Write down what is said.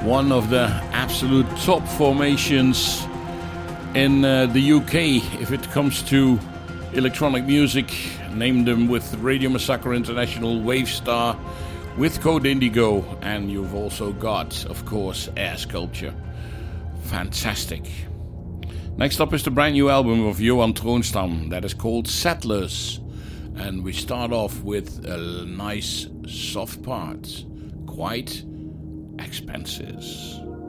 one of the absolute top formations in the UK if it comes to electronic music. Name them with Radio Massacre International, Wavestar, with Code Indigo, and you've also got, of course, Air Sculpture. Fantastic. Next up is the brand new album of Johan Troonstam that is called Settlers, and we start off with a nice soft part, Quite Expenses.